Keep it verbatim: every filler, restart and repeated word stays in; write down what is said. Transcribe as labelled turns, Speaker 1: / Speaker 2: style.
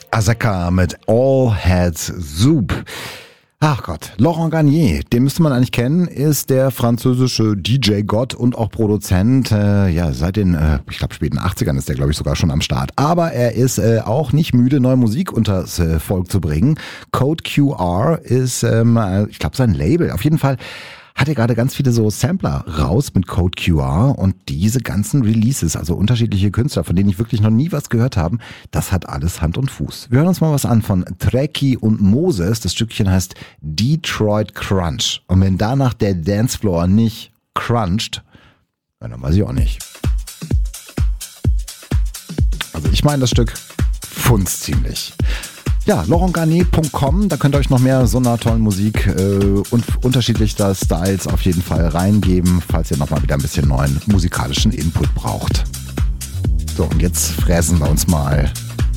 Speaker 1: Azeka mit All Heads Soup. Ach Gott, Laurent Garnier, den müsste man eigentlich kennen, ist der französische D J-Gott und auch Produzent. Äh, ja, seit den, äh, ich glaube, späten achtzigern ist der, glaube ich, sogar schon am Start. Aber er ist äh, auch nicht müde, neue Musik unters äh, Volk zu bringen. Code Q R ist, ähm, ich glaube, sein Label. Auf jeden Fall hat er gerade ganz viele so Sampler raus mit Code Q R und diese ganzen Releases, also unterschiedliche Künstler, von denen ich wirklich noch nie was gehört habe, das hat alles Hand und Fuß. Wir hören uns mal was an von Treki und Moses. Das Stückchen heißt Detroit Crunch. Und wenn danach der Dancefloor nicht cruncht, dann weiß ich auch nicht. Also ich meine, das Stück funzt ziemlich. Ja, laurent garnier punkt com, da könnt ihr euch noch mehr so einer tollen Musik äh, und unterschiedlicher Styles auf jeden Fall reingeben, falls ihr nochmal wieder ein bisschen neuen musikalischen Input braucht. So, und jetzt fräsen wir uns mal